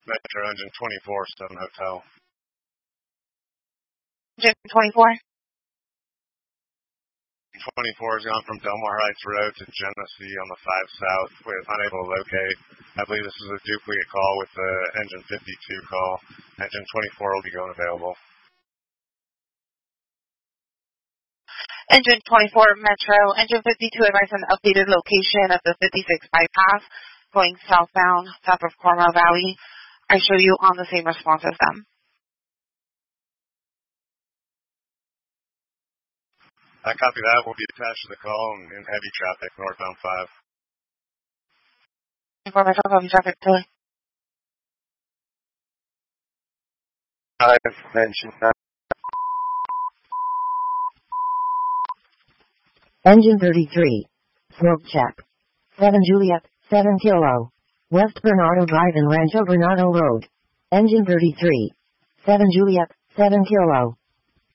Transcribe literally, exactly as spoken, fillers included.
Metro Engine twenty-four, seven Hotel. Engine twenty-four? twenty-four has gone from Delmar Heights Road to Genesee on the five South with unable to locate. I believe this is a duplicate call with the Engine fifty-two call. Engine twenty-four will be going available. Engine twenty-four Metro. Engine fifty-two advised an updated location of the fifty-six bypass going southbound south of Cornwall Valley. I show you on the same response as them. I copy that. Will be attached to the call in, in heavy traffic northbound five. For Metro heavy traffic to five, engine nine. Engine thirty-three. Smoke check. seven Juliet, seven Kilo. West Bernardo Drive and Rancho Bernardo Road. Engine thirty-three. seven Juliet, seven Kilo.